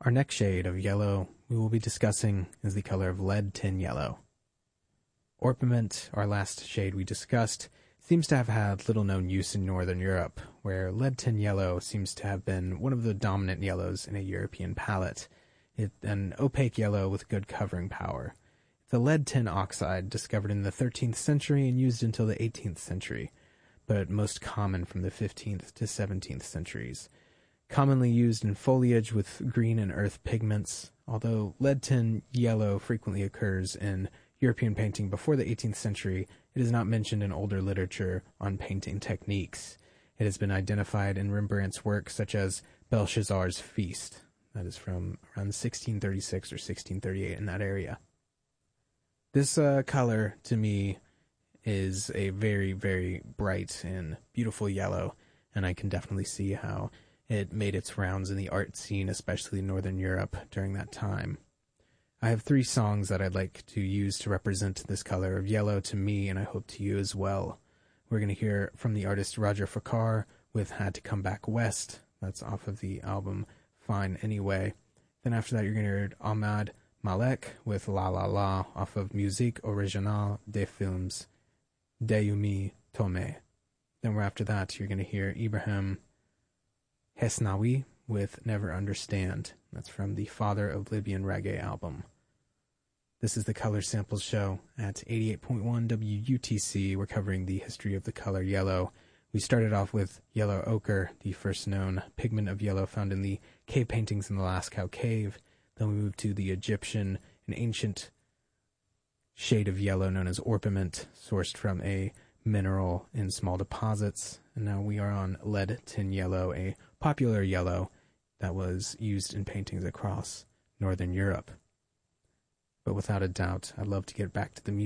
Our next shade of yellow we will be discussing is the color of lead tin yellow. Orpiment, our last shade we discussed, seems to have had little known use in Northern Europe, where lead tin yellow seems to have been one of the dominant yellows in a European palette. It's an opaque yellow with good covering power. It's a lead tin oxide discovered in the 13th century and used until the 18th century, but most common from the 15th to 17th centuries. Commonly used in foliage with green and earth pigments, although lead tin yellow frequently occurs in European painting before the 18th century, it is not mentioned in older literature on painting techniques. It has been identified in Rembrandt's work such as Belshazzar's Feast. That is from around 1636 or 1638 in that area. This color, to me, is a very, very bright and beautiful yellow, and I can definitely see how it made its rounds in the art scene, especially in Northern Europe during that time. I have 3 songs that I'd like to use to represent this color of yellow to me, and I hope to you as well. We're going to hear from the artist Roger Farquhar with Had to Come Back West. That's off of the album Fine Anyway. Then after that, you're going to hear Ahmad Malek with La La La off of Musique Originale des Films d'Ayumi Tome. Then after that, you're going to hear Ibrahim Hesnawi with Never Understand. That's from the Father of Libyan Reggae album. This is the Color Samples Show at 88.1 WUTC. We're covering the history of the color yellow. We started off with yellow ochre, the first known pigment of yellow found in the cave paintings in the Lascaux Cave. Then we moved to the Egyptian, an ancient shade of yellow known as orpiment, sourced from a mineral in small deposits. And now we are on lead tin yellow, a popular yellow that was used in paintings across Northern Europe. But without a doubt, I'd love to get back to the music.